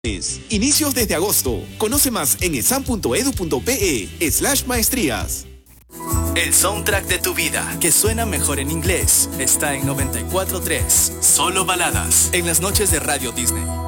Inicios desde agosto. Conoce más en exam.edu.pe/maestrías. El soundtrack de tu vida, que suena mejor en inglés, está en 94.3. Solo baladas, en las noches de Radio Disney.